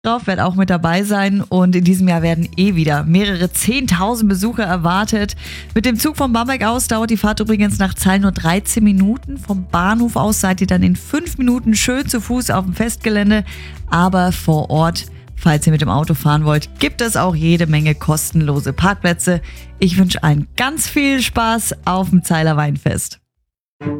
drauf, werde auch mit dabei sein und in diesem Jahr werden wieder mehrere 10.000 Besucher erwartet. Mit dem Zug von Bamberg aus dauert die Fahrt übrigens nach Zahlen nur 13 Minuten. Vom Bahnhof aus seid ihr dann in 5 Minuten schön zu Fuß auf dem Festgelände, aber vor Ort, falls ihr mit dem Auto fahren wollt, gibt es auch jede Menge kostenlose Parkplätze. Ich wünsche allen ganz viel Spaß auf dem Zeiler Weinfest.